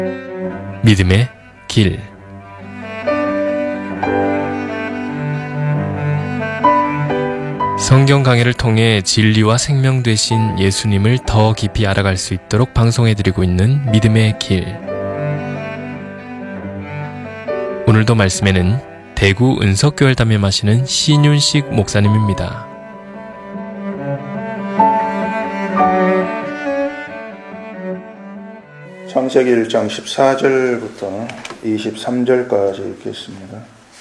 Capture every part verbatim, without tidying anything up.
믿음의 길. 성경 강해를 통해 진리와 생명 되신 예수님을 더 깊이 알아갈 수 있도록 방송해드리고 있는 믿음의 길. 오늘도 말씀에는 대구 은석교회를 담임하시는 신윤식 목사님입니다. 창세기 일 장 십사 절부터 이십삼 절까지 읽겠습니다.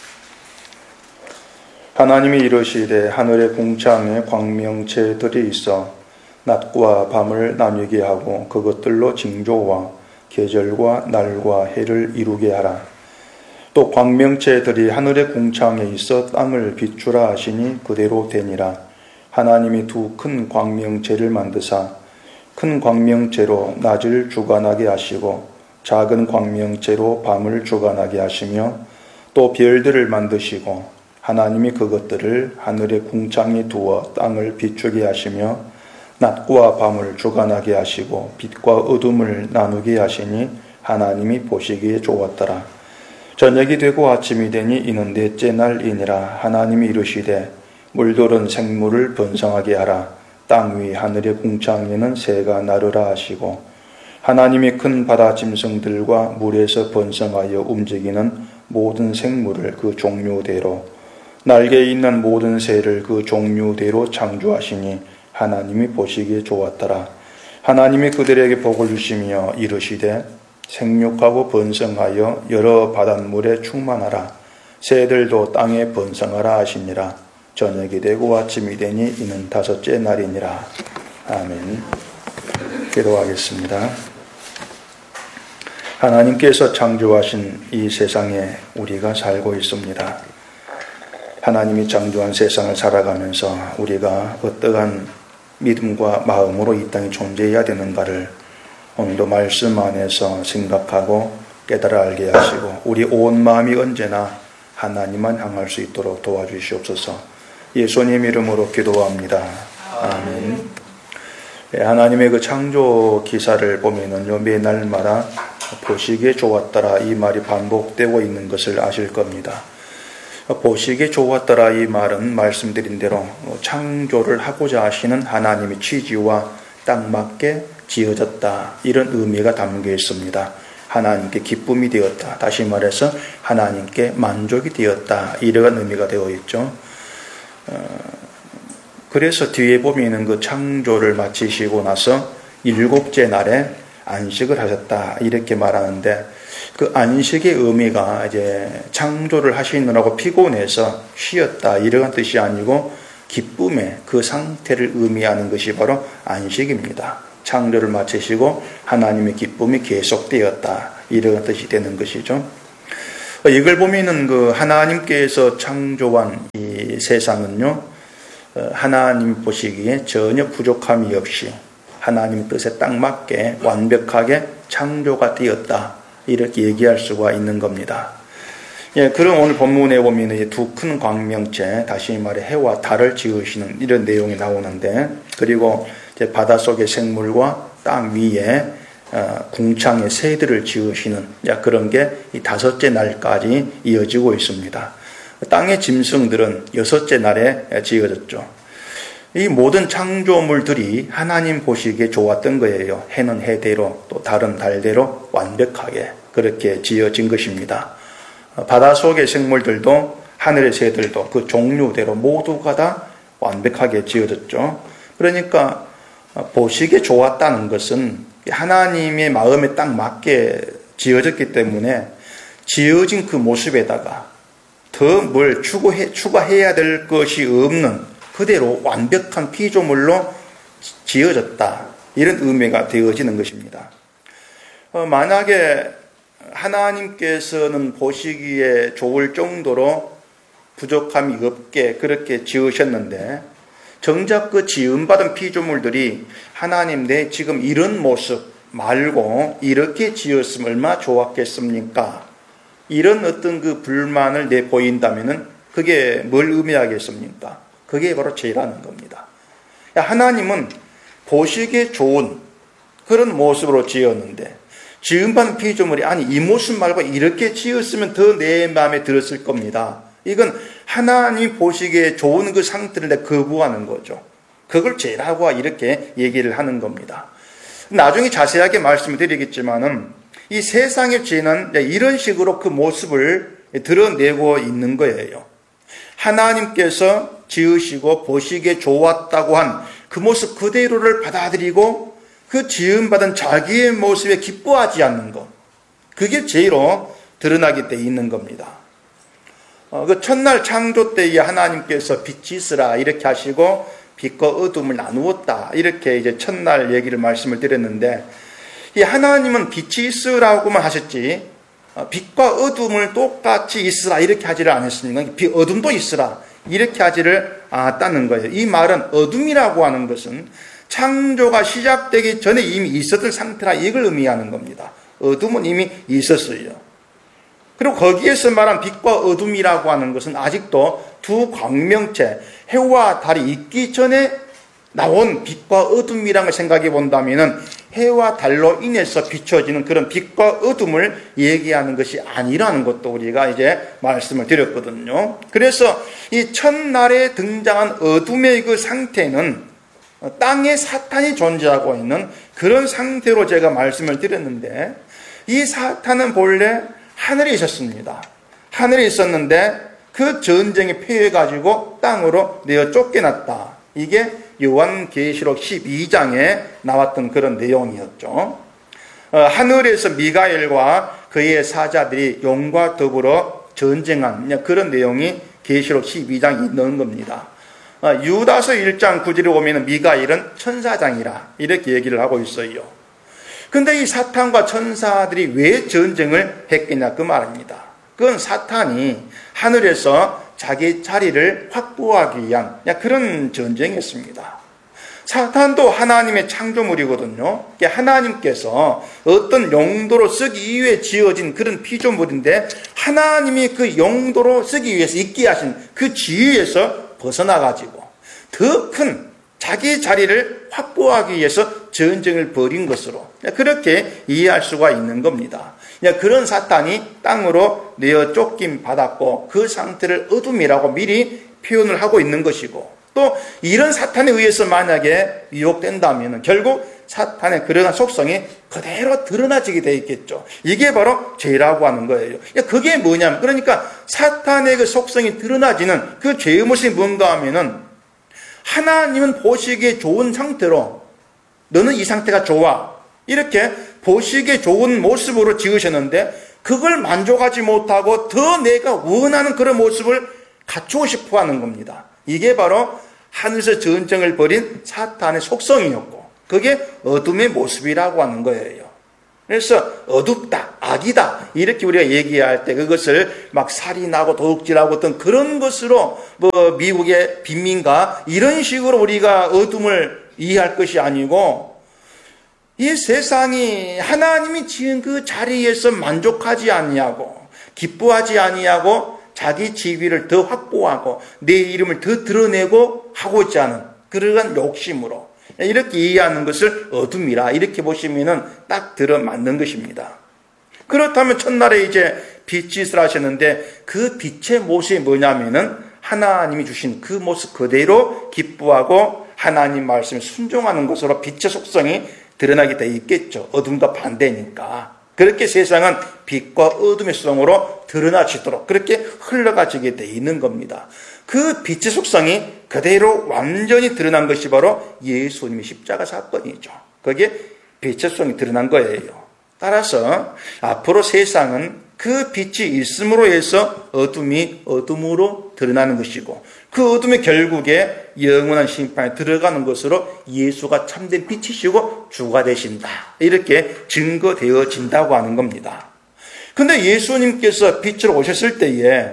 하나님이 이르시되 하늘의 궁창에 광명체들이 있어 낮과 밤을 나뉘게 하고 그것들로 징조와 계절과 날과 해를 이루게 하라. 또 광명체들이 하늘의 궁창에 있어 땅을 비추라 하시니 그대로 되니라. 하나님이 두 큰 광명체를 만드사 큰 광명체로 낮을 주관하게 하시고 작은 광명체로 밤을 주관하게 하시며 또 별들을 만드시고 하나님이 그것들을 하늘의 궁창에 두어 땅을 비추게 하시며 낮과 밤을 주관하게 하시고 빛과 어둠을 나누게 하시니 하나님이 보시기에 좋았더라. 저녁이 되고 아침이 되니 이는 넷째 날이니라. 하나님이 이르시되 물들은 생물을 번성하게 하라. 땅 위 하늘의 궁창에는 새가 나르라 하시고 하나님이 큰 바다 짐승들과 물에서 번성하여 움직이는 모든 생물을 그 종류대로 날개 있는 모든 새를 그 종류대로 창조하시니 하나님이 보시기에 좋았더라. 하나님이 그들에게 복을 주시며 이르시되 생육하고 번성하여 여러 바닷물에 충만하라. 새들도 땅에 번성하라 하시니라. 저녁이 되고 아침이 되니 이는 다섯째 날이니라. 아멘. 기도하겠습니다. 하나님께서 창조하신 이 세상에 우리가 살고 있습니다. 하나님이 창조한 세상을 살아가면서 우리가 어떠한 믿음과 마음으로 이 땅에 존재해야 되는가를 오늘도 말씀 안에서 생각하고 깨달아 알게 하시고 우리 온 마음이 언제나 하나님만 향할 수 있도록 도와주시옵소서. 예수님 이름으로 기도합니다. 아멘. 네, 하나님의 그 창조 기사를 보면은요, 매날마다 보시기에 좋았더라 이 말이 반복되고 있는 것을 아실 겁니다. 보시기에 좋았더라 이 말은 말씀드린 대로 창조를 하고자 하시는 하나님의 취지와 딱 맞게 지어졌다 이런 의미가 담겨 있습니다. 하나님께 기쁨이 되었다. 다시 말해서 하나님께 만족이 되었다. 이런 의미가 되어 있죠. 그래서 뒤에 보면은 그 창조를 마치시고 나서 일곱째 날에 안식을 하셨다 이렇게 말하는데 그 안식의 의미가 이제 창조를 하시느라고 피곤해서 쉬었다 이런 뜻이 아니고 기쁨의 그 상태를 의미하는 것이 바로 안식입니다. 창조를 마치시고 하나님의 기쁨이 계속되었다 이런 뜻이 되는 것이죠. 이걸 보면은 그 하나님께서 창조한 이 세상은요, 하나님 보시기에 전혀 부족함이 없이 하나님 뜻에 딱 맞게 완벽하게 창조가 되었다 이렇게 얘기할 수가 있는 겁니다. 예, 그럼 오늘 본문에 보면 두 큰 광명체, 다시 말해 해와 달을 지으시는 이런 내용이 나오는데, 그리고 이제 바닷속의 생물과 땅 위에 어, 궁창의 새들을 지으시는 그런 게 이 다섯째 날까지 이어지고 있습니다. 땅의 짐승들은 여섯째 날에 지어졌죠. 이 모든 창조물들이 하나님 보시기에 좋았던 거예요. 해는 해대로 또 달은 달대로 완벽하게 그렇게 지어진 것입니다. 바닷속의 생물들도 하늘의 새들도 그 종류대로 모두가 다 완벽하게 지어졌죠. 그러니까 보시기에 좋았다는 것은 하나님의 마음에 딱 맞게 지어졌기 때문에 지어진 그 모습에다가 더 뭘 추구해, 추가해야 될 것이 없는 그대로 완벽한 피조물로 지어졌다. 이런 의미가 되어지는 것입니다. 어, 만약에 하나님께서는 보시기에 좋을 정도로 부족함이 없게 그렇게 지으셨는데 정작 그 지음받은 피조물들이 하나님 내 지금 이런 모습 말고 이렇게 지었으면 얼마나 좋았겠습니까? 이런 어떤 그 불만을 내보인다면은 그게 뭘 의미하겠습니까? 그게 바로 죄라는 겁니다. 하나님은 보시기에 좋은 그런 모습으로 지었는데 지음받은 피조물이 아니 이 모습 말고 이렇게 지었으면 더 내 마음에 들었을 겁니다. 이건 하나님 보시기에 좋은 그 상태를 내 거부하는 거죠. 그걸 죄라고 이렇게 얘기를 하는 겁니다. 나중에 자세하게 말씀을 드리겠지만은 이 세상의 죄는 이런 식으로 그 모습을 드러내고 있는 거예요. 하나님께서 지으시고 보시기에 좋았다고 한 그 모습 그대로를 받아들이고 그 지음받은 자기의 모습에 기뻐하지 않는 것, 그게 죄로 드러나게 돼 있는 겁니다. 어, 그 첫날 창조 때에 하나님께서 빛이 있으라 이렇게 하시고 빛과 어둠을 나누었다 이렇게 이제 첫날 얘기를 말씀을 드렸는데, 이 하나님은 빛이 있으라고만 하셨지 어, 빛과 어둠을 똑같이 있으라 이렇게 하지를 않았으니까 빛, 어둠도 있으라 이렇게 하지를 않았다는 거예요. 이 말은 어둠이라고 하는 것은 창조가 시작되기 전에 이미 있었던 상태라 이걸 의미하는 겁니다. 어둠은 이미 있었어요. 그리고 거기에서 말한 빛과 어둠이라고 하는 것은 아직도 두 광명체, 해와 달이 있기 전에 나온 빛과 어둠이라는 걸 생각해 본다면 해와 달로 인해서 비춰지는 그런 빛과 어둠을 얘기하는 것이 아니라는 것도 우리가 이제 말씀을 드렸거든요. 그래서 이 첫날에 등장한 어둠의 그 상태는 땅에 사탄이 존재하고 있는 그런 상태로 제가 말씀을 드렸는데, 이 사탄은 본래 하늘에 있었습니다. 하늘에 있었는데 그 전쟁에 패해가지고 땅으로 내어 쫓겨났다. 이게 요한계시록 십이 장에 나왔던 그런 내용이었죠. 어, 하늘에서 미가엘과 그의 사자들이 용과 더불어 전쟁한 그런 내용이 계시록 십이 장에 있는 겁니다. 어, 유다서 일 장 구 절에 보면 미가엘은 천사장이라 이렇게 얘기를 하고 있어요. 근데 이 사탄과 천사들이 왜 전쟁을 했겠냐 그 말입니다. 그건 사탄이 하늘에서 자기 자리를 확보하기 위한 그런 전쟁이었습니다. 사탄도 하나님의 창조물이거든요. 하나님께서 어떤 용도로 쓰기 위해 지어진 그런 피조물인데 하나님이 그 용도로 쓰기 위해서 있게 하신 그 지위에서 벗어나가지고 더 큰 자기 자리를 확보하기 위해서 전쟁을 벌인 것으로 그렇게 이해할 수가 있는 겁니다. 그런 사탄이 땅으로 내어 쫓김 받았고 그 상태를 어둠이라고 미리 표현을 하고 있는 것이고, 또 이런 사탄에 의해서 만약에 유혹된다면 결국 사탄의 그러한 속성이 그대로 드러나지게 되어 있겠죠. 이게 바로 죄라고 하는 거예요. 그게 뭐냐면, 그러니까 사탄의 그 속성이 드러나지는 그 죄의 모습이 뭔가 하면은, 하나님은 보시기에 좋은 상태로 너는 이 상태가 좋아 이렇게 보시기에 좋은 모습으로 지으셨는데 그걸 만족하지 못하고 더 내가 원하는 그런 모습을 갖추고 싶어 하는 겁니다. 이게 바로 하늘에서 전쟁을 벌인 사탄의 속성이었고 그게 어둠의 모습이라고 하는 거예요. 그래서 어둡다, 악이다 이렇게 우리가 얘기할 때 그것을 막 살인하고 도둑질하고 어떤 그런 것으로 뭐 미국의 빈민가 이런 식으로 우리가 어둠을 이해할 것이 아니고, 이 세상이 하나님이 지은 그 자리에서 만족하지 아니하고 기뻐하지 아니하고 자기 지위를 더 확보하고 내 이름을 더 드러내고 하고자 하는 그러한 욕심으로 이렇게 이해하는 것을 어둠이라 이렇게 보시면은 딱 들어맞는 것입니다. 그렇다면 첫날에 이제 빛이 있으라 하셨는데 그 빛의 모습이 뭐냐면은 하나님이 주신 그 모습 그대로 기뻐하고 하나님 말씀에 순종하는 것으로 빛의 속성이 드러나게 돼 있겠죠. 어둠과 반대니까. 그렇게 세상은 빛과 어둠의 속성으로 드러나지도록 그렇게 흘러가지게 돼 있는 겁니다. 그 빛의 속성이 그대로 완전히 드러난 것이 바로 예수님의 십자가 사건이죠. 그게 빛의 속성이 드러난 거예요. 따라서 앞으로 세상은 그 빛이 있음으로 해서 어둠이 어둠으로 드러나는 것이고 그 어둠의 결국에 영원한 심판에 들어가는 것으로 예수가 참된 빛이시고 주가 되신다. 이렇게 증거되어진다고 하는 겁니다. 근데 예수님께서 빛으로 오셨을 때에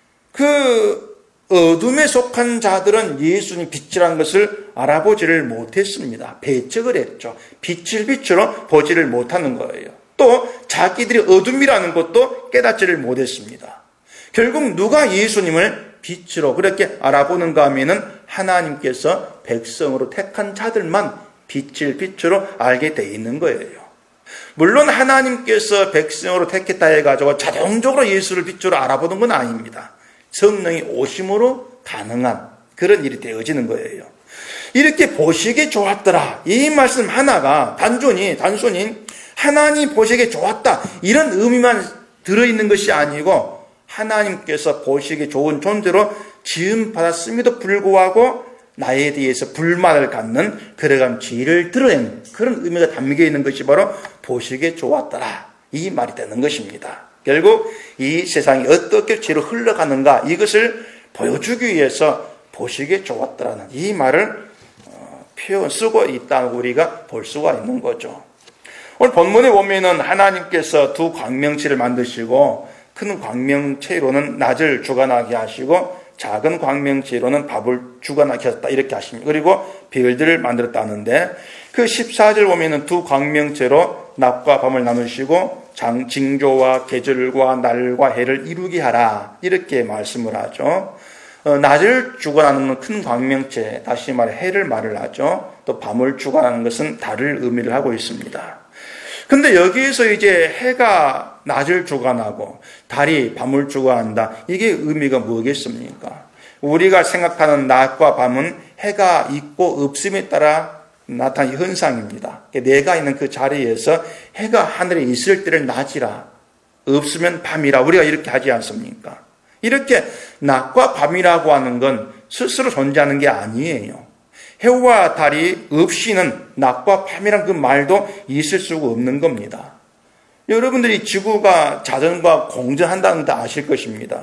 그 어둠에 속한 자들은 예수님 빛이라는 것을 알아보지를 못했습니다. 배척을 했죠. 빛을 빛으로 보지를 못하는 거예요. 또 자기들이 어둠이라는 것도 깨닫지를 못했습니다. 결국 누가 예수님을 빛으로 그렇게 알아보는가 하면은 하나님께서 백성으로 택한 자들만 빛을 빛으로 알게 돼 있는 거예요. 물론 하나님께서 백성으로 택했다 해가지고 자동적으로 예수를 빛으로 알아보는 건 아닙니다. 성령이 오심으로 가능한 그런 일이 되어지는 거예요. 이렇게 보시기에 좋았더라. 이 말씀 하나가 단순히 단순히 하나님 보시기에 좋았다 이런 의미만 들어있는 것이 아니고 하나님께서 보시기에 좋은 존재로 지음받았음에도 불구하고 나에 대해서 불만을 갖는 그러한 죄를 드러낸 그런 의미가 담겨 있는 것이 바로 보시기에 좋았더라 이 말이 되는 것입니다. 결국 이 세상이 어떻게 죄로 흘러가는가 이것을 보여주기 위해서 보시기에 좋았더라는 이 말을 표현 쓰고 있다고 우리가 볼 수가 있는 거죠. 오늘 본문에 보면은 하나님께서 두 광명체를 만드시고 큰 광명체로는 낮을 주관하게 하시고 작은 광명체로는 밥을 주관하게 하셨다 이렇게 하십니다. 그리고 별들을 만들었다는데 그 십사 절 보면은 두 광명체로 낮과 밤을 나누시고 장, 징조와 계절과 날과 해를 이루게 하라 이렇게 말씀을 하죠. 어, 낮을 주관하는 큰 광명체, 다시 말해 해를 말을 하죠. 또 밤을 주관하는 것은 달을 의미를 하고 있습니다. 근데 여기에서 이제 해가 낮을 주관하고 달이 밤을 주관한다. 이게 의미가 뭐겠습니까? 우리가 생각하는 낮과 밤은 해가 있고 없음에 따라 나타나는 현상입니다. 내가 있는 그 자리에서 해가 하늘에 있을 때를 낮이라, 없으면 밤이라 우리가 이렇게 하지 않습니까? 이렇게 낮과 밤이라고 하는 건 스스로 존재하는 게 아니에요. 해와 달이 없이는 낮과 밤이란 그 말도 있을 수가 없는 겁니다. 여러분들이 지구가 자전과 공전한다는 거 아실 것입니다.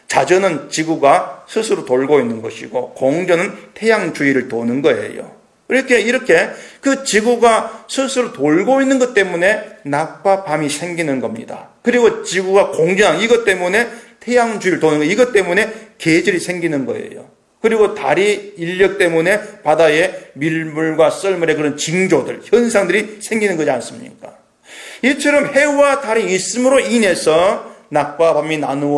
자전은 지구가 스스로 돌고 있는 것이고 공전은 태양 주위를 도는 거예요. 이렇게 이렇게 그 지구가 스스로 돌고 있는 것 때문에 낮과 밤이 생기는 겁니다. 그리고 지구가 공전한 이것 때문에 태양 주위를 도는 거 이것 때문에 계절이 생기는 거예요. 그리고 달이 인력 때문에 바다에 밀물과 썰물의 그런 징조들, 현상들이 생기는 거지 않습니까? 이처럼 해와 달이 있음으로 인해서 낮과 밤이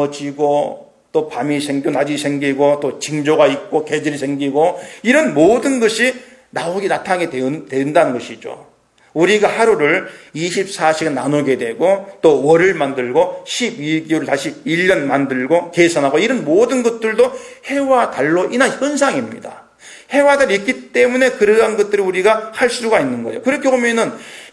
나누어지고 또 밤이 생기고 낮이 생기고 또 징조가 있고 계절이 생기고 이런 모든 것이 나오게 나타나게 된다는 것이죠. 우리가 하루를 이십사 시간 나누게 되고 또 월을 만들고 십이 개월 다시 일 년 만들고 계산하고 이런 모든 것들도 해와 달로 인한 현상입니다. 해와 달이 있기 때문에 그러한 것들을 우리가 할 수가 있는 거예요. 그렇게 보면은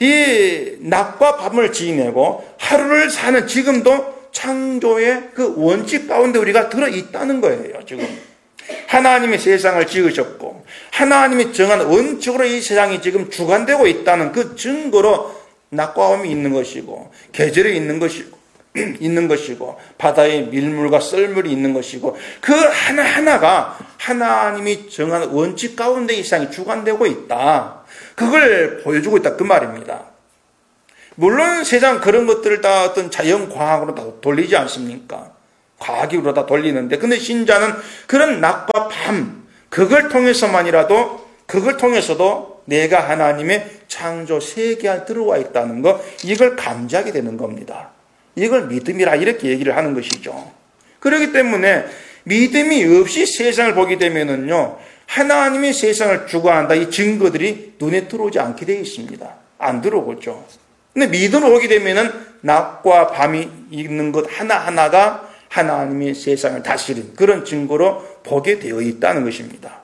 이 낮과 밤을 지내고 하루를 사는 지금도 창조의 그 원칙 가운데 우리가 들어있다는 거예요. 지금 하나님이 세상을 지으셨고 하나님이 정한 원칙으로 이 세상이 지금 주관되고 있다는 그 증거로 낮과 밤이 있는 것이고 계절이 있는 것이고 있는 것이고 바다에 밀물과 썰물이 있는 것이고 그 하나하나가 하나님이 정한 원칙 가운데 이 세상이 주관되고 있다. 그걸 보여주고 있다 그 말입니다. 물론 세상 그런 것들을 다 어떤 자연과학으로 다 돌리지 않습니까? 과학으로 다 돌리는데 근데 신자는 그런 낮과 밤 그걸 통해서만이라도 그걸 통해서도 내가 하나님의 창조 세계 안에 들어와 있다는 거 이걸 감지하게 되는 겁니다. 이걸 믿음이라 이렇게 얘기를 하는 것이죠. 그렇기 때문에 믿음이 없이 세상을 보게 되면은요 하나님이 세상을 주관한다 이 증거들이 눈에 들어오지 않게 되어 있습니다. 안 들어오죠. 근데 믿음으로 보게 되면은 낮과 밤이 있는 것 하나하나가 하나님이 세상을 다스린 그런 증거로 보게 되어 있다는 것입니다.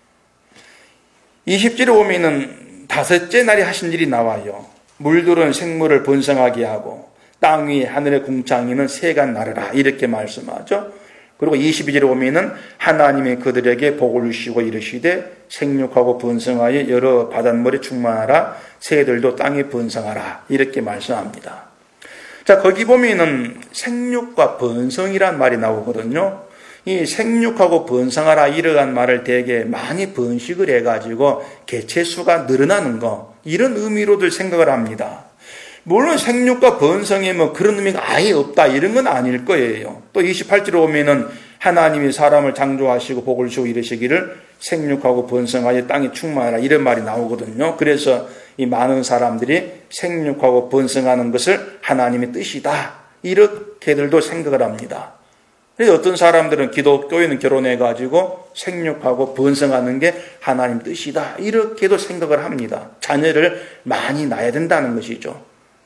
이십 절에 보면은 다섯째 날에 하신 일이 나와요. 물들은 생물을 번성하게 하고 땅 위에 하늘의 궁창이는 세간 나르라 이렇게 말씀하죠. 그리고 이십이 절에 보면은 하나님이 그들에게 복을 주시고 이르시되 생육하고 번성하여 여러 바닷물에 충만하라 새들도 땅에 번성하라 이렇게 말씀합니다. 자, 거기 보면은 생육과 번성이란 말이 나오거든요. 이 생육하고 번성하라 이러한 말을 되게 많이 번식을 해가지고 개체수가 늘어나는 거 이런 의미로들 생각을 합니다. 물론 생육과 번성에 뭐 그런 의미가 아예 없다 이런 건 아닐 거예요. 또 이십팔 절에 보면은 하나님이 사람을 창조하시고 복을 주고 이르시기를 생육하고 번성하여 땅에 충만하라 이런 말이 나오거든요. 그래서 이 많은 사람들이 생육하고 번성하는 것을 하나님의 뜻이다 이렇게들도 생각을 합니다. 그래서 어떤 사람들은 기독교인은 결혼해가지고 생육하고 번성하는 게 하나님 뜻이다 이렇게도 생각을 합니다. 자녀를 많이 낳아야 된다는 것이죠.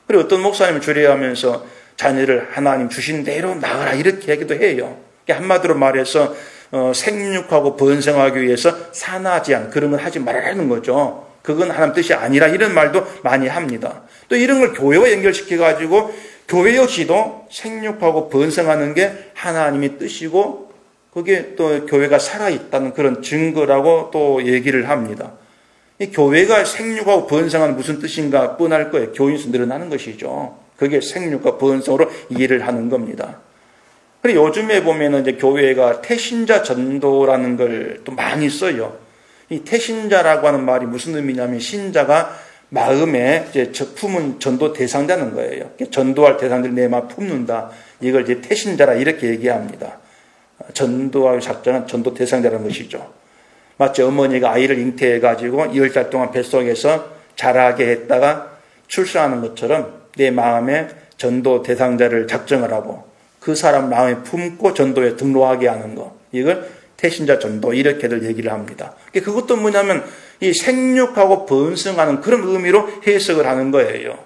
그리고 어떤 목사님은 주례하면서 자녀를 하나님 주신 대로 낳으라 이렇게 얘기도 해요. 한마디로 말해서 어, 생육하고 번성하기 위해서 산화제한 그런 건 하지 말라는 거죠. 그건 하나님 뜻이 아니라 이런 말도 많이 합니다. 또 이런 걸 교회와 연결시켜가지고 교회 역시도 생육하고 번성하는 게 하나님의 뜻이고 그게 또 교회가 살아있다는 그런 증거라고 또 얘기를 합니다. 이 교회가 생육하고 번성하는 무슨 뜻인가 뻔할 거예요. 교인수 늘어나는 것이죠. 그게 생육과 번성으로 이해를 하는 겁니다. 그리고 요즘에 보면은 이제 교회가 태신자 전도라는 걸 또 많이 써요. 이 태신자라고 하는 말이 무슨 의미냐면 신자가 마음에 이제 품은 전도 대상자는 거예요. 전도할 대상자를 내 마음 품는다. 이걸 이제 태신자라 이렇게 얘기합니다. 전도할 작자는 전도 대상자라는 것이죠. 마치 어머니가 아이를 잉태해가지고 이월 달 동안 뱃속에서 자라게 했다가 출산하는 것처럼 내 마음에 전도 대상자를 작정을 하고 그 사람 마음에 품고 전도에 등록하게 하는 거. 이걸 태신자 전도 이렇게들 얘기를 합니다. 그것도 뭐냐면 이 생육하고 번성하는 그런 의미로 해석을 하는 거예요.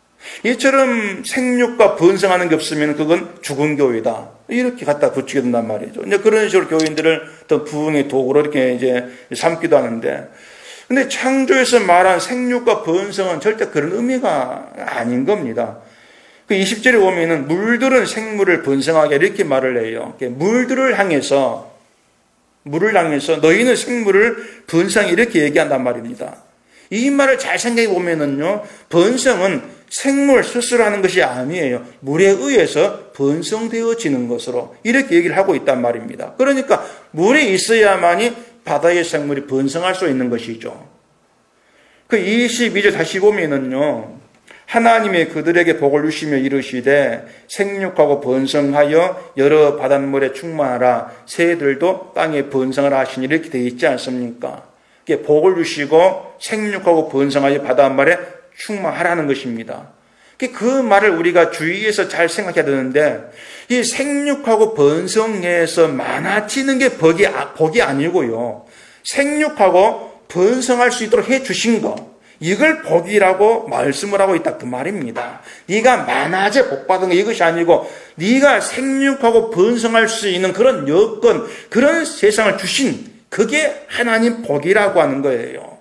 이처럼 생육과 번성하는 게 없으면 그건 죽은 교회다. 이렇게 갖다 붙이게 된단 말이죠. 이제 그런 식으로 교인들을 더 부흥의 도구로 이렇게 이제 삼기도 하는데, 근데 창조에서 말한 생육과 번성은 절대 그런 의미가 아닌 겁니다. 그 이십 절에 보면은 물들은 생물을 번성하게 이렇게 말을 해요. 물들을 향해서, 물을 향해서 너희는 생물을 번성하게 이렇게 얘기한단 말입니다. 이 말을 잘 생각해 보면은요, 번성은 생물 스스로 하는 것이 아니에요. 물에 의해서 번성되어지는 것으로 이렇게 얘기를 하고 있단 말입니다. 그러니까 물에 있어야만이 바다의 생물이 번성할 수 있는 것이죠. 그 이십이 절 다시 보면은요, 하나님의 그들에게 복을 주시며 이르시되 생육하고 번성하여 여러 바닷물에 충만하라 새들도 땅에 번성을 하시니 이렇게 되어 있지 않습니까? 복을 주시고 생육하고 번성하여 바닷물에 충만하라는 것입니다. 그 말을 우리가 주의해서 잘 생각해야 되는데, 이 생육하고 번성해서 많아지는 게 복이, 복이 아니고요, 생육하고 번성할 수 있도록 해주신 거, 이걸 복이라고 말씀을 하고 있다 그 말입니다. 네가 많아져 복받은 거 이것이 아니고 네가 생육하고 번성할 수 있는 그런 여건, 그런 세상을 주신 그게 하나님 복이라고 하는 거예요.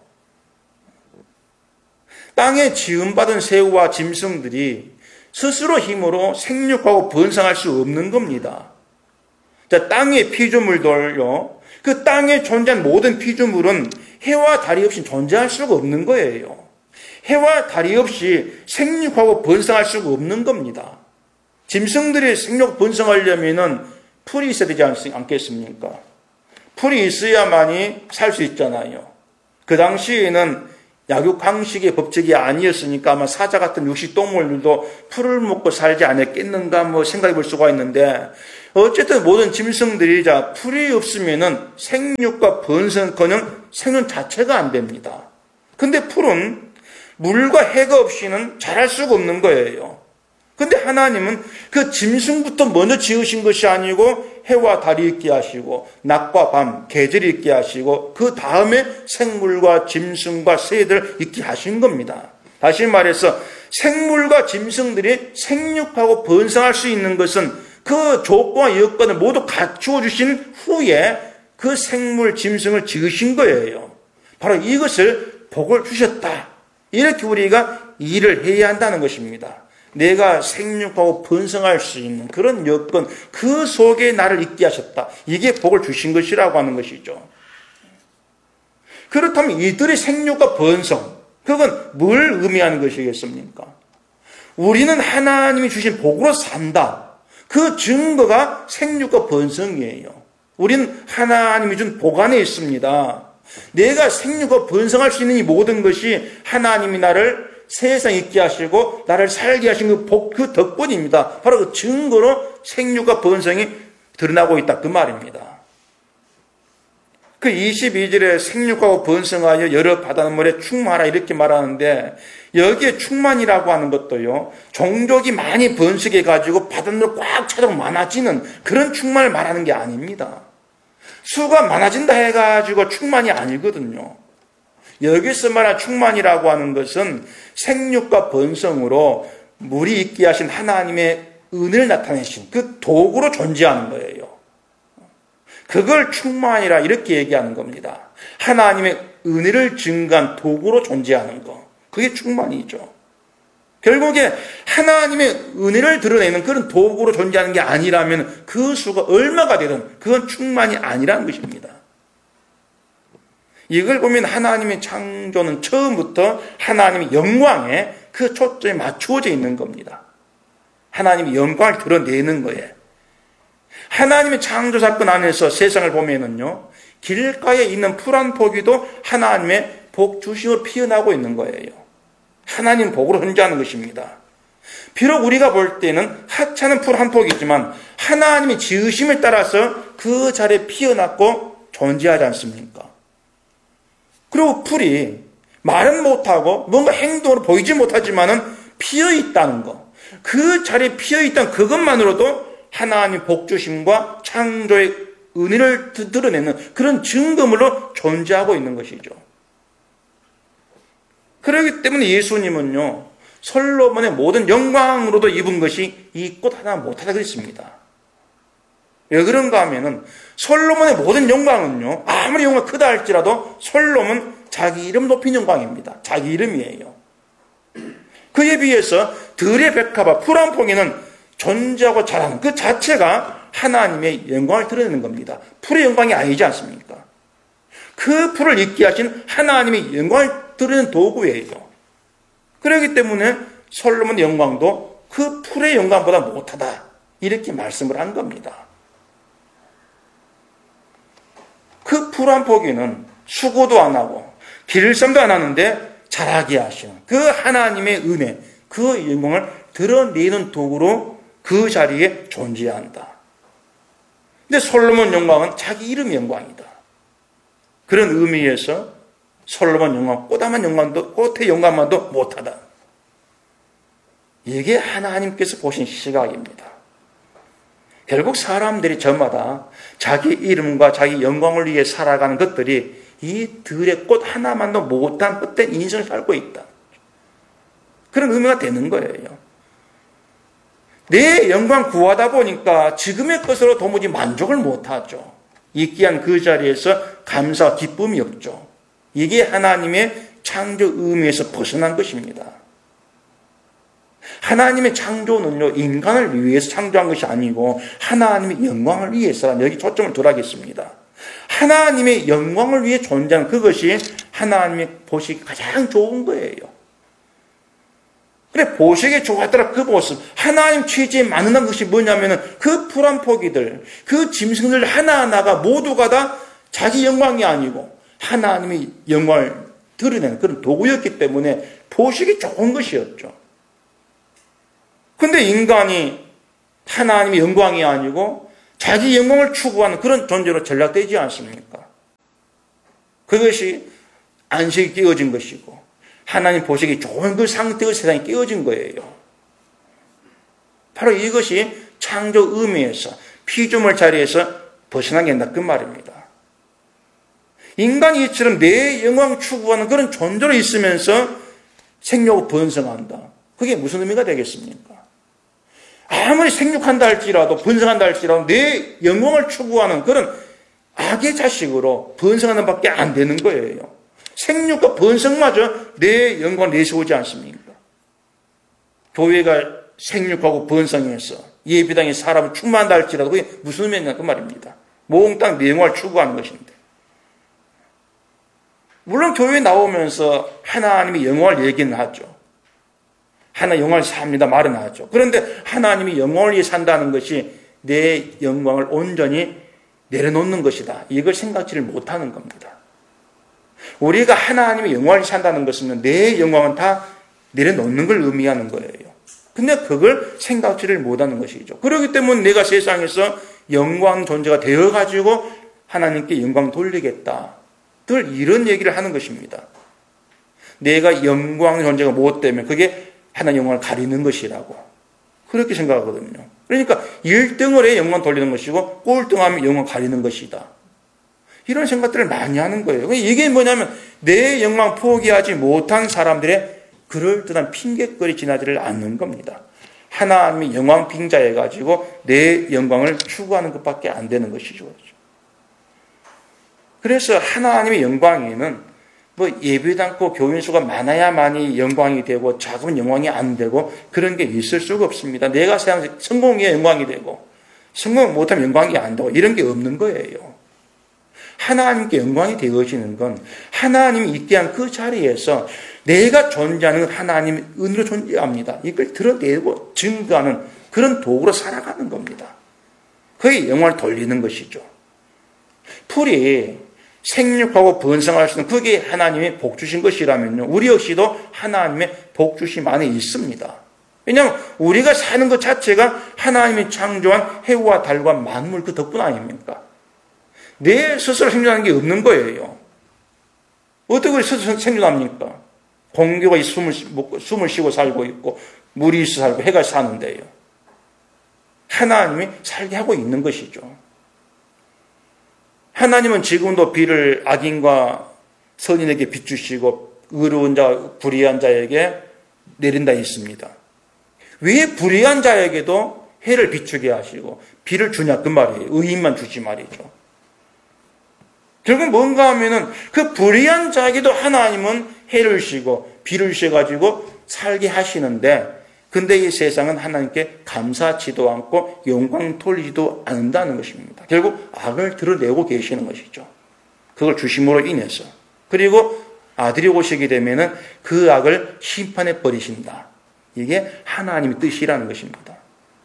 땅에 지음받은 새우와 짐승들이 스스로 힘으로 생육하고 번성할 수 없는 겁니다. 자, 땅의 피조물들요, 그 땅에 존재한 모든 피조물은 해와 달이 없이 존재할 수가 없는 거예요. 해와 달이 없이 생육하고 번성할 수가 없는 겁니다. 짐승들이 생육 번성하려면은 풀이 있어야 되지 않겠습니까? 풀이 있어야만이 살 수 있잖아요. 그 당시에는 약육강식의 법칙이 아니었으니까 아마 사자 같은 육식동물들도 풀을 먹고 살지 않았겠는가 뭐 생각해 볼 수가 있는데, 어쨌든 모든 짐승들이 자 풀이 없으면은 생육과 번성커녕 생존 자체가 안 됩니다. 근데 풀은 물과 해가 없이는 자랄 수가 없는 거예요. 근데 하나님은 그 짐승부터 먼저 지으신 것이 아니고 해와 달이 있게 하시고 낮과 밤, 계절이 있게 하시고 그 다음에 생물과 짐승과 새들 있게 하신 겁니다. 다시 말해서 생물과 짐승들이 생육하고 번성할 수 있는 것은 그 조건과 여건을 모두 갖추어 주신 후에 그 생물, 짐승을 지으신 거예요. 바로 이것을 복을 주셨다. 이렇게 우리가 일을 해야 한다는 것입니다. 내가 생육하고 번성할 수 있는 그런 여건, 그 속에 나를 있게 하셨다. 이게 복을 주신 것이라고 하는 것이죠. 그렇다면 이들의 생육과 번성, 그건 뭘 의미하는 것이겠습니까? 우리는 하나님이 주신 복으로 산다. 그 증거가 생육과 번성이에요. 우리는 하나님이 준 복 안에 있습니다. 내가 생육과 번성할 수 있는 이 모든 것이 하나님이 나를 세상에 있게 하시고 나를 살게 하신 그 복, 그 덕분입니다. 바로 그 증거로 생육과 번성이 드러나고 있다 그 말입니다. 그 이십이 절에 생육하고 번성하여 여러 바닷물에 충만하라 이렇게 말하는데, 여기에 충만이라고 하는 것도요, 종족이 많이 번식해 가지고 바닷물 꽉 차도록 많아지는 그런 충만을 말하는 게 아닙니다. 수가 많아진다 해가지고 충만이 아니거든요. 여기서 말하는 충만이라고 하는 것은 생육과 번성으로 물이 있게 하신 하나님의 은혜를 나타내신 그 도구로 존재하는 거예요. 그걸 충만이라 이렇게 얘기하는 겁니다. 하나님의 은혜를 증가한 도구로 존재하는 거. 그게 충만이죠. 결국에 하나님의 은혜를 드러내는 그런 도구로 존재하는 게 아니라면 그 수가 얼마가 되든 그건 충만이 아니라는 것입니다. 이걸 보면 하나님의 창조는 처음부터 하나님의 영광에 그 초점이 맞추어져 있는 겁니다. 하나님의 영광을 드러내는 거예요. 하나님의 창조 사건 안에서 세상을 보면은요, 길가에 있는 풀 한 포기도 하나님의 복 주심으로 피어나고 있는 거예요. 하나님 복으로 존재하는 것입니다. 비록 우리가 볼 때는 하찮은 풀 한 포기지만 하나님의 지으심에 따라서 그 자리에 피어났고 존재하지 않습니까? 그리고 풀이 말은 못하고 뭔가 행동으로 보이지 못하지만은 피어 있다는 거. 그 자리에 피어 있다는 그것만으로도 하나님 복주심과 창조의 은혜를 드러내는 그런 증거물로 존재하고 있는 것이죠. 그렇기 때문에 예수님은요, 솔로몬의 모든 영광으로도 입은 것이 이 꽃 하나 못하다 그랬습니다. 왜 그런가 하면은 솔로몬의 모든 영광은요, 아무리 영광이 크다 할지라도 솔로몬은 자기 이름 높인 영광입니다. 자기 이름이에요. 그에 비해서 들의 백합화 풀 한 포기는 존재하고 자라는 그 자체가 하나님의 영광을 드러내는 겁니다. 풀의 영광이 아니지 않습니까? 그 풀을 있게 하신 하나님의 영광을 드러내는 도구예요. 그렇기 때문에 솔로몬의 영광도 그 풀의 영광보다 못하다 이렇게 말씀을 한 겁니다. 그 풀 한 포기는 수고도 안 하고 길쌈도 안 하는데 자라게 하시는 그 하나님의 은혜, 그 영광을 드러내는 도구로 그 자리에 존재한다. 근데 솔로몬 영광은 자기 이름의 영광이다. 그런 의미에서 솔로몬 영광, 꽃다만 영광도, 꽃의 영광만도 못하다. 이게 하나님께서 보신 시각입니다. 결국 사람들이 저마다 자기 이름과 자기 영광을 위해 살아가는 것들이 이 들의 꽃 하나만도 못한 헛된 인생을 살고 있다. 그런 의미가 되는 거예요. 내 영광 구하다 보니까 지금의 것으로 도무지 만족을 못하죠. 있기한 그 자리에서 감사와 기쁨이 없죠. 이게 하나님의 창조 의미에서 벗어난 것입니다. 하나님의 창조는요, 인간을 위해서 창조한 것이 아니고 하나님의 영광을 위해서라는 여기 초점을 둔하겠습니다. 하나님의 영광을 위해 존재하는 그것이 하나님의 보시기 가장 좋은 거예요. 그래, 보시기에 좋았더라 그 모습, 하나님 취지에 맞는 것이 뭐냐면은 그 풀 한 포기들, 그 짐승들 하나하나가 모두가 다 자기 영광이 아니고 하나님의 영광을 드러내는 그런 도구였기 때문에 보시기 좋은 것이었죠. 근데 인간이 하나님의 영광이 아니고 자기 영광을 추구하는 그런 존재로 전락되지 않습니까? 그것이 안식이 깨어진 것이고 하나님 보시기 좋은 그 상태의 세상이 깨어진 거예요. 바로 이것이 창조 의미에서 피조물 자리에서 벗어나게 된다 그 말입니다. 인간이 이처럼 내 영광을 추구하는 그런 존재로 있으면서 생육을 번성한다. 그게 무슨 의미가 되겠습니까? 아무리 생육한다 할지라도 번성한다 할지라도 내 영광을 추구하는 그런 악의 자식으로 번성하는 밖에 안 되는 거예요. 생육과 번성마저 내 영광을 내세우지 않습니까? 교회가 생육하고 번성해서 예배당에 사람을 충만한다 할지라도 그게 무슨 의미냐 그 말입니다. 몽땅 내 영광을 추구하는 것인데. 물론 교회에 나오면서 하나님의 영광을 얘기는 하죠. 하나 영광을 삽니다 말은 하죠. 그런데 하나님이 영광을 위해 산다는 것이 내 영광을 온전히 내려놓는 것이다. 이걸 생각지를 못하는 겁니다. 우리가 하나님의 영광을 위해 산다는 것은 내 영광은 다 내려놓는 걸 의미하는 거예요. 근데 그걸 생각지를 못하는 것이죠. 그렇기 때문에 내가 세상에서 영광 존재가 되어가지고 하나님께 영광 돌리겠다. 늘 이런 얘기를 하는 것입니다. 내가 영광 존재가 못되면 그게 하나님 영광을 가리는 것이라고 그렇게 생각하거든요. 그러니까 일 등을 해 영광 돌리는 것이고 꼴등하면 영광 가리는 것이다. 이런 생각들을 많이 하는 거예요. 이게 뭐냐면 내 영광 포기하지 못한 사람들의 그럴듯한 핑계거리 지나지를 않는 겁니다. 하나님이 영광 빙자해가지고 내 영광을 추구하는 것밖에 안 되는 것이죠. 그래서 하나님의 영광에는 뭐 예배도 않고 교인 수가 많아야만이 영광이 되고 작으면 영광이 안 되고 그런 게 있을 수가 없습니다. 내가 세상 성공해야 영광이 되고 성공 못하면 영광이 안 되고 이런 게 없는 거예요. 하나님께 영광이 되어지는 건 하나님이 있게 한 그 자리에서 내가 존재하는 하나님의 은혜로 존재합니다. 이걸 드러내고 증거하는 그런 도구로 살아가는 겁니다. 그게 영광을 돌리는 것이죠. 풀이 생육하고 번성할 수 있는 그게 하나님의 복 주신 것이라면요. 우리 역시도 하나님의 복 주심 안에 있습니다. 왜냐하면 우리가 사는 것 자체가 하나님이 창조한 해와 달과 만물 그 덕분 아닙니까? 내 스스로 생존하는 게 없는 거예요. 어떻게 스스로 생존합니까? 공기가 숨을, 숨을 쉬고 살고 있고 물이 있어 살고 해가 사는데요. 하나님이 살게 하고 있는 것이죠. 하나님은 지금도 비를 악인과 선인에게 비추시고 의로운 자, 불의한 자에게 내린다 했습니다. 왜 불의한 자에게도 해를 비추게 하시고 비를 주냐 그 말이에요. 의인만 주지 말이죠. 결국 뭔가 하면은 그 불의한 자에게도 하나님은 해를 쉬고 비를 쉬어가지고 살게 하시는데 근데 이 세상은 하나님께 감사하지도 않고 영광 돌리지도 않는다는 것입니다. 결국 악을 드러내고 계시는 것이죠. 그걸 주심으로 인해서. 그리고 아들이 오시게 되면은 그 악을 심판해 버리신다. 이게 하나님의 뜻이라는 것입니다.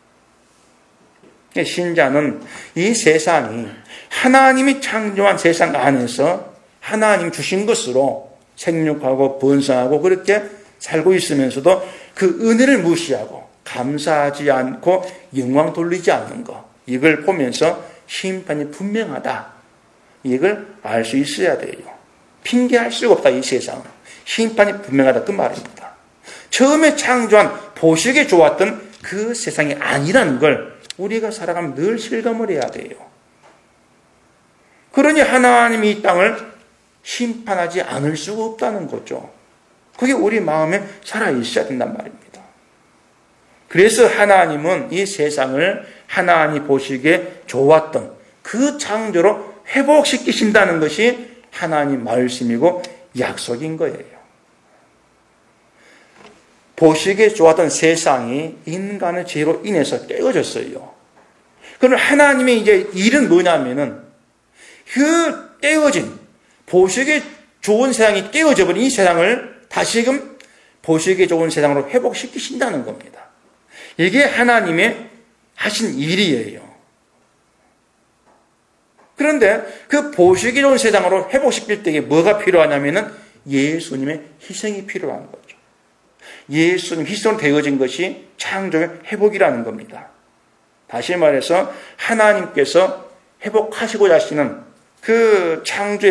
신자는 이 세상이 하나님이 창조한 세상 안에서 하나님 주신 것으로 생육하고 번성하고 그렇게 살고 있으면서도 그 은혜를 무시하고 감사하지 않고 영광 돌리지 않는 것, 이걸 보면서 심판이 분명하다. 이걸 알 수 있어야 돼요. 핑계할 수가 없다. 이 세상은 심판이 분명하다 그 말입니다. 처음에 창조한 보시기에 좋았던 그 세상이 아니라는 걸 우리가 살아가면 늘 실감을 해야 돼요. 그러니 하나님이 이 땅을 심판하지 않을 수가 없다는 거죠. 그게 우리 마음에 살아있어야 된단 말입니다. 그래서 하나님은 이 세상을 하나님 보시기에 좋았던 그 창조로 회복시키신다는 것이 하나님 말씀이고 약속인 거예요. 보시기에 좋았던 세상이 인간의 죄로 인해서 깨어졌어요. 그럼 하나님의 이제 일은 뭐냐면은 그 깨어진 보시기에 좋은 세상이 깨어져 버린 이 세상을 다시금 보시기에 좋은 세상으로 회복시키신다는 겁니다. 이게 하나님의 하신 일이에요. 그런데 그 보시기 좋은 세상으로 회복시킬 때 뭐가 필요하냐면은 예수님의 희생이 필요한 거죠. 예수님 희생으로 되어진 것이 창조의 회복이라는 겁니다. 다시 말해서 하나님께서 회복하시고자 하시는 그 창조의